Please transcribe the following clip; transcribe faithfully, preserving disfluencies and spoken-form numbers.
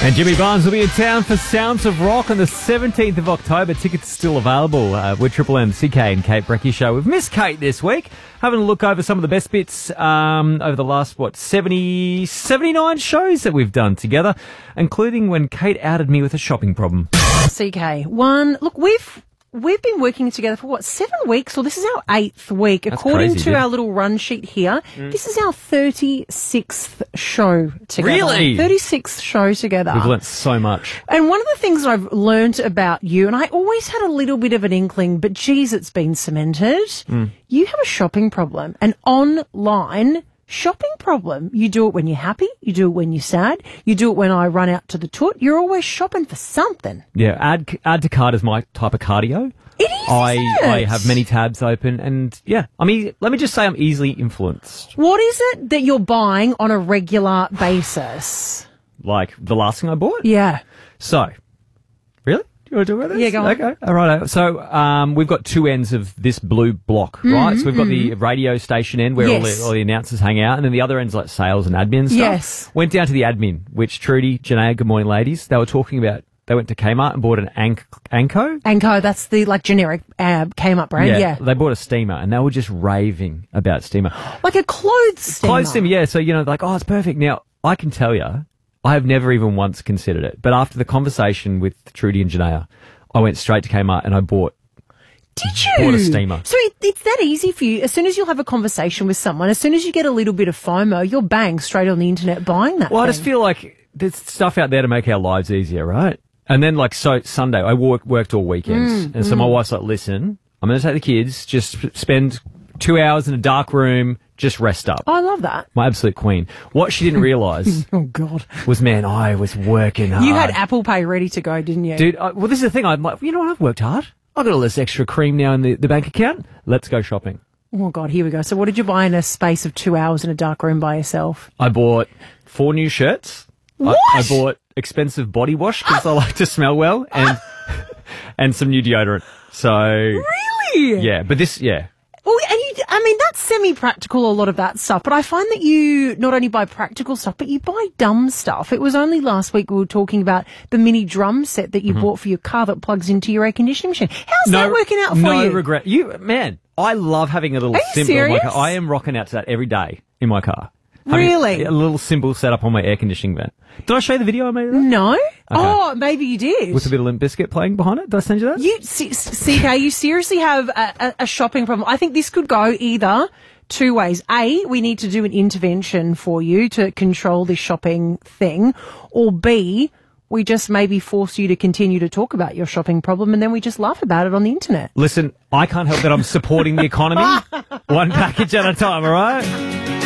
And Jimmy Barnes will be in town for Sounds of Rock on the seventeenth of October. Tickets are still available uh, with Triple M, C K and Kate Brecky Show. We've missed Kate this week. Having a look over some of the best bits um, over the last, what, seventy, seventy-nine shows that we've done together, including when Kate outed me with a shopping problem. C K, one, look, we've... We've been working together for, what, seven weeks? Or this is our eighth week. That's According crazy, to dude. our little run sheet here, mm. this is our thirty-sixth show together. Really? thirty-sixth show together. We've learnt so much. And one of the things that I've learnt about you, and I always had a little bit of an inkling, but geez, it's been cemented. Mm. You have a shopping problem, an online shopping problem. You do it when you're happy. You do it when you're sad. You do it when I run out to the toot. You're always shopping for something. Yeah, add add to cart is my type of cardio. It is, I, isn't it? I have many tabs open, and yeah, I mean, let me just say I'm easily influenced. What is it that you're buying on a regular basis? Like the last thing I bought? Yeah. So, really? Do you want to talk about this? Yeah, go on. Okay, all right. So, um, we've got two ends of this blue block, Mm, right? So we've got mm. the radio station end where Yes. all, the, all the announcers hang out, and then the other end's like sales and admin stuff. Yes. Went down to the admin, which Trudy, Janaea, good morning, ladies. They were talking about. They went to Kmart and bought an Ank- Anko. Anko, that's the like generic uh, Kmart brand. Yeah. They bought a steamer, and they were just raving about steamer. Like a clothes steamer. Clothes steamer, yeah. So, you know, like, oh, it's perfect. Now, I can tell you, I have never even once considered it. But after the conversation with Trudy and Janaea, I went straight to Kmart and I bought Did you? Bought a steamer. So it, it's that easy for you. As soon as you'll have a conversation with someone, as soon as you get a little bit of FOMO, you're bang straight on the internet buying that Well, thing. I just feel like there's stuff out there to make our lives easier, right? And then, like, so Sunday, I work, worked all weekends. Mm, and so mm. my wife's like, listen, I'm going to take the kids, just spend two hours in a dark room, just rest up. Oh, I love that. My absolute queen. What she didn't realise oh, God. was, man, I was working hard. You had Apple Pay ready to go, didn't you? Dude, I, well, this is the thing. I'm like, you know what? I've worked hard. I've got all this extra cream now in the, the bank account. Let's go shopping. Oh, God, here we go. So what did you buy in a space of two hours in a dark room by yourself? I bought four new shirts. What? I, I bought expensive body wash because I like to smell well, and and some new deodorant. So Really? yeah, but this yeah. Oh, and you, I mean, that's semi-practical, a lot of that stuff, but I find that you not only buy practical stuff, but you buy dumb stuff. It was only last week we were talking about the mini drum set that you Mm-hmm. bought for your car that plugs into your air conditioning machine. How's No, that working out for no you? regret. You man, I love having a little Are you symbol in my serious? car. I am rocking out to that every day in my car. Having Really? a little symbol set up on my air conditioning vent. Did I show you the video I made of that? No? Oh, maybe you did. With a bit of Limp Bizkit playing behind it? Did I send you that? You, C- C K, you seriously have a, a, a shopping problem. I think this could go either two ways. A, we need to do an intervention for you to control this shopping thing. Or B, we just maybe force you to continue to talk about your shopping problem and then we just laugh about it on the internet. Listen, I can't help that I'm supporting the economy. One package at a time, all right?